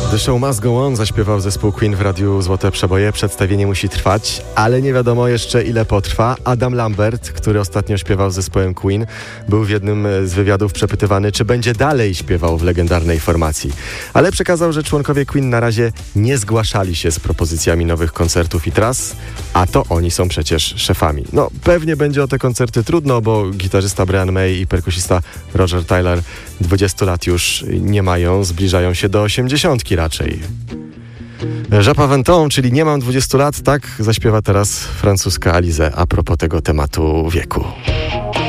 The Show Must Go On zaśpiewał zespół Queen w Radiu Złote Przeboje. Przedstawienie musi trwać, ale nie wiadomo jeszcze ile potrwa. Adam Lambert, który ostatnio śpiewał z zespołem Queen, był w jednym z wywiadów przepytywany, czy będzie dalej śpiewał w legendarnej formacji. Ale przekazał, że członkowie Queen na razie nie zgłaszali się z propozycjami nowych koncertów i tras, a to oni są przecież szefami. No, pewnie będzie o te koncerty trudno, bo gitarzysta Brian May i perkusista Roger Taylor 20 lat już nie mają, zbliżają się do 80 raczej. Japa Venton, czyli nie mam 20 lat, tak zaśpiewa teraz francuska Alizée a propos tego tematu wieku.